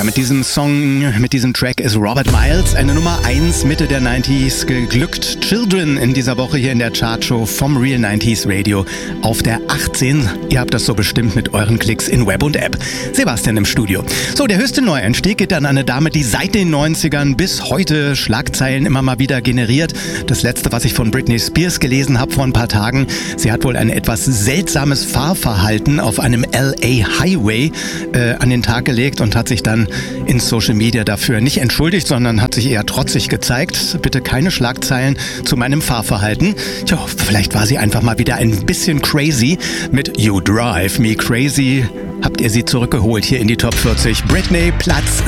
mit diesem Song, mit diesem Track ist Robert Miles, eine Nummer 1 Mitte der 90s geglückt. Children in dieser Woche hier in der Chartshow vom Real 90s Radio auf der 18. Ihr habt das so bestimmt mit euren Klicks in Web und App. Sebastian im Studio. So, der höchste Neueinstieg geht an eine Dame, die seit den 90ern bis heute Schlagzeilen immer mal wieder generiert. Das letzte, was ich von Britney Spears gelesen habe vor ein paar Tagen, sie hat wohl ein etwas seltsames Fahrverhalten auf einem LA Highway an den Tag gelegt und hat sich dann in Social Media dafür nicht entschuldigt, sondern hat sich eher trotzig gezeigt. Bitte keine Schlagzeilen zu meinem Fahrverhalten. Tja, vielleicht war sie einfach mal wieder ein bisschen crazy. Mit You Drive Me Crazy habt ihr sie zurückgeholt hier in die Top 40. Britney, Platz